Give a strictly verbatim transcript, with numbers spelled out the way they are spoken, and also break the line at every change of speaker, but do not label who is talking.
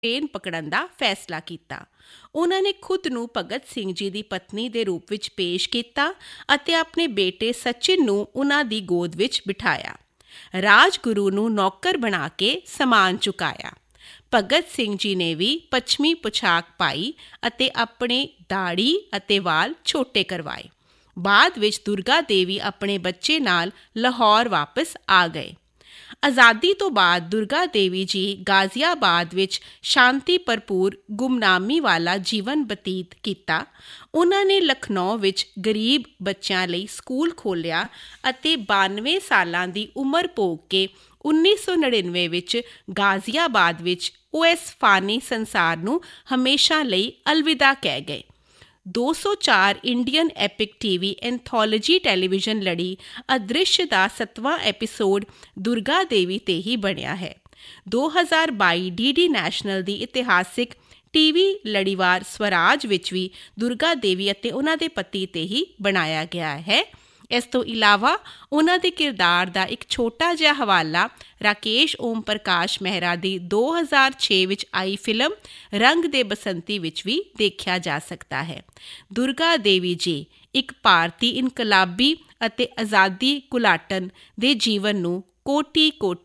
Train ਪਕੜਨ ਦਾ ਫੈਸਲਾ ਕੀਤਾ। ਉਹਨਾਂ ਨੇ ਖੁਦ ਨੂੰ ਭਗਤ ਸਿੰਘ ਜੀ ਦੀ ਪਤਨੀ ਦੇ ਰੂਪ ਵਿੱਚ ਪੇਸ਼ ਕੀਤਾ ਅਤੇ ਆਪਣੇ ਬੇਟੇ ਸਚਿਨ ਨੂੰ ਉਹਨਾਂ ਦੀ ਗੋਦ ਵਿੱਚ ਬਿਠਾਇਆ। ਰਾਜਗੁਰੂ ਨੂੰ ਨੌਕਰ ਬਣਾ ਕੇ ਸਮਾਨ ਚੁਕਾਇਆ। ਭਗਤ ਸਿੰਘ ਜੀ ਨੇ ਵੀ ਪੱਛਮੀ ਪੁਸ਼ਾਕ ਪਾਈ ਅਤੇ ਆਪਣੇ ਦਾੜ੍ਹੀ ਅਤੇ ਵਾਲ ਛੋਟੇ ਕਰਵਾਏ। ਬਾਅਦ ਵਿੱਚ ਦੁਰਗਾ ਦੇਵੀ ਆਪਣੇ ਬੱਚੇ ਨਾਲ ਲਾਹੌਰ ਵਾਪਸ ਆ ਗਏ। ਆਜ਼ਾਦੀ ਤੋਂ ਬਾਅਦ ਦੁਰਗਾ ਦੇਵੀ ਜੀ ਗਾਜ਼ੀਆਬਾਦ ਵਿੱਚ ਸ਼ਾਂਤੀ ਭਰਪੂਰ ਗੁਮਨਾਮੀ ਵਾਲਾ ਜੀਵਨ ਬਤੀਤ ਕੀਤਾ। ਉਹਨਾਂ ਨੇ ਲਖਨਊ ਵਿੱਚ ਗਰੀਬ ਬੱਚਿਆਂ ਲਈ ਸਕੂਲ ਖੋਲ੍ਹਿਆ ਅਤੇ ਬਾਨਵੇਂ ਸਾਲਾਂ ਦੀ ਉਮਰ ਭੋਗ ਕੇ ਉੱਨੀ ਸੌ ਨੜਿਨਵੇਂ ਵਿੱਚ ਗਾਜ਼ੀਆਬਾਦ ਵਿੱਚ ਉਹ ਇਸ ਫਾਨੀ ਸੰਸਾਰ ਨੂੰ ਹਮੇਸ਼ਾ ਲਈ ਅਲਵਿਦਾ ਕਹਿ ਗਏ। ਦੋ ਸੌ ਚਾਰ ਇੰਡੀਅਨ ਐਪਿਕ ਟੀਵੀ ਐਂਥੋਲੋਜੀ ਟੈਲੀਵਿਜ਼ਨ ਲੜੀ ਅਦ੍ਰਿਸ਼ ਦਾ ਸੱਤਵਾਂ ਐਪੀਸੋਡ ਦੁਰਗਾ ਦੇਵੀ 'ਤੇ ਹੀ ਬਣਿਆ ਹੈ। ਦੋ ਹਜ਼ਾਰ ਬਾਈ ਡੀ ਡੀ ਨੈਸ਼ਨਲ ਦੀ ਇਤਿਹਾਸਿਕ ਟੀਵੀ ਲੜੀਵਾਰ ਸਵਰਾਜ ਵਿੱਚ ਵੀ ਦੁਰਗਾ ਦੇਵੀ ਅਤੇ ਉਹਨਾਂ ਦੇ ਪਤੀ 'ਤੇ ਹੀ ਬਣਾਇਆ ਗਿਆ ਹੈ। ਇਸ ਤੋਂ ਇਲਾਵਾ ਉਹਨਾਂ ਦੇ ਕਿਰਦਾਰ ਦਾ ਇੱਕ ਛੋਟਾ ਜਿਹਾ ਹਵਾਲਾ ਰਾਕੇਸ਼ ਓਮ ਪ੍ਰਕਾਸ਼ ਮਹਿਰਾ ਦੀ ਦੋ ਹਜ਼ਾਰ ਛੇ ਵਿੱਚ ਆਈ ਫਿਲਮ ਰੰਗ ਦੇ ਬਸੰਤੀ ਵਿੱਚ ਵੀ ਦੇਖਿਆ ਜਾ ਸਕਦਾ ਹੈ। ਦੁਰਗਾ ਦੇਵੀ ਜੀ ਇੱਕ ਭਾਰਤੀ ਇਨਕਲਾਬੀ ਅਤੇ ਆਜ਼ਾਦੀ ਘੁਲਾਟਣ ਦੇ ਜੀਵਨ ਨੂੰ ਕੋਟੀ ਕੋਟੀ